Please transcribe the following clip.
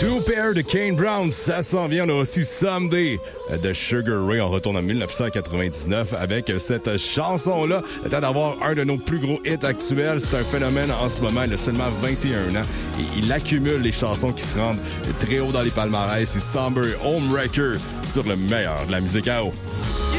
Two Pair de Kane Brown, ça s'en vient. On a aussi Someday de Sugar Ray. On retourne en 1999 avec cette chanson-là. Le temps d'avoir un de nos plus gros hits actuels. C'est un phénomène en ce moment. Il a seulement 21 ans et il accumule les chansons qui se rendent très haut dans les palmarès. C'est Somber Homewrecker sur le meilleur de la musique AO.